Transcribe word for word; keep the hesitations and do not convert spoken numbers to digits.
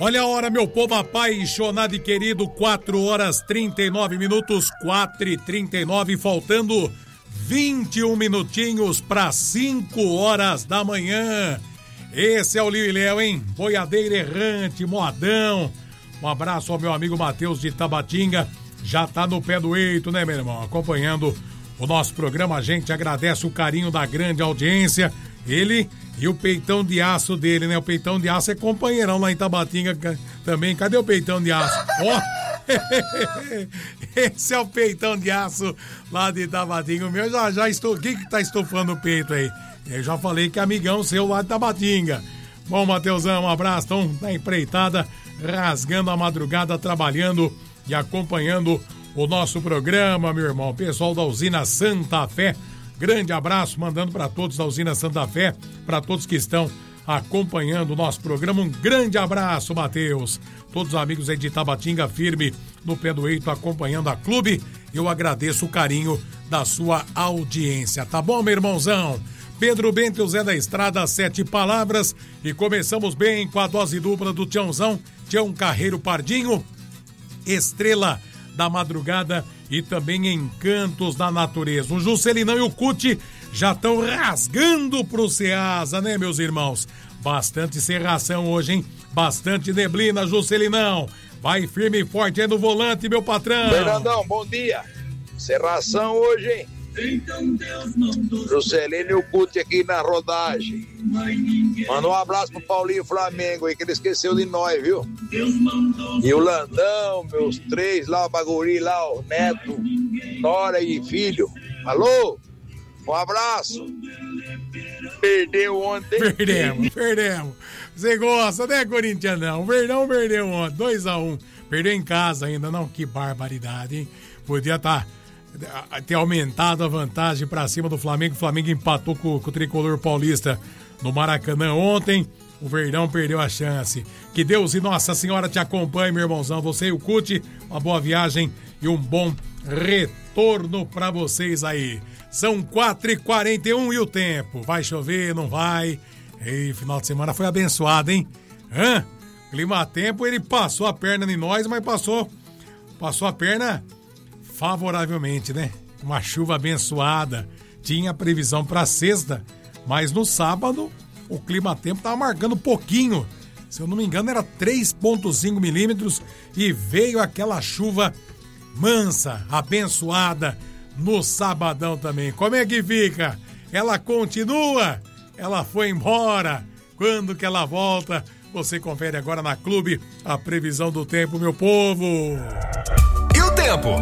Olha a hora, meu povo apaixonado e querido, quatro horas trinta e nove minutos, quatro e trinta e nove, faltando vinte e um minutinhos para cinco horas da manhã. Esse é o Lio e Léo, hein? Boiadeira errante, modão. Um abraço ao meu amigo Matheus de Tabatinga, já tá no pé do eito, né, meu irmão? Acompanhando o nosso programa, a gente agradece o carinho da grande audiência. Ele e o peitão de aço dele, né? O peitão de aço é companheirão lá em Tabatinga também. Cadê o peitão de aço? Ó! Oh. Esse é o peitão de aço lá de Tabatinga. O meu já, já estou. O que que tá estufando o peito aí? Eu já falei que é amigão seu lá de Tabatinga. Bom, Mateusão, um abraço. Então, na empreitada, rasgando a madrugada, trabalhando e acompanhando o nosso programa, meu irmão. Pessoal da usina Santa Fé, grande abraço, mandando para todos da usina Santa Fé, para todos que estão acompanhando o nosso programa. Um grande abraço, Matheus. Todos os amigos aí de Tabatinga, firme no pé do eito, acompanhando a clube. Eu agradeço o carinho da sua audiência. Tá bom, meu irmãozão? Pedro Bento e o Zé da Estrada, sete palavras. E começamos bem com a dose dupla do Tiãozão, Tião Carreiro Pardinho, Estrela da Madrugada e também Encantos da Natureza. O Juscelinão e o Cuti já estão rasgando pro Ceasa, né, meus irmãos? Bastante serração hoje, hein? Bastante neblina, Juscelinão. Vai firme e forte aí no volante, meu patrão. Fernandão, bom dia. Serração hoje, hein? Juscelino e o Cuti aqui na rodagem. Manda um abraço pro Paulinho Flamengo aí, que ele esqueceu de nós, viu? E o Landão, meus três lá, o Baguri lá, o Neto, Nora e filho. Alô? Um abraço. Perdeu ontem. Perdemos, perdemos. Você gosta, né, Corintianão? O Verdão perdeu ontem, dois a um. Perdeu em casa ainda, não? Que barbaridade, hein? Podia estar... Tá... ter aumentado a vantagem para cima do Flamengo. O Flamengo empatou com, com o Tricolor Paulista no Maracanã ontem. O Verdão perdeu a chance. Que Deus e Nossa Senhora te acompanhe, meu irmãozão. Você e o Cuti, uma boa viagem e um bom retorno para vocês aí. São quatro e quarenta e um e o tempo. Vai chover, não vai? Ei, final de semana foi abençoado, hein? Hã? Clima-tempo, ele passou a perna em nós, mas passou, passou a perna... favoravelmente, né? Uma chuva abençoada. Tinha previsão para sexta, mas no sábado o clima-tempo tava marcando pouquinho. Se eu não me engano, era três vírgula cinco milímetros e veio aquela chuva mansa, abençoada no sabadão também. Como é que fica? Ela continua? Ela foi embora? Quando que ela volta? Você confere agora na Clube a previsão do tempo, meu povo. E o tempo?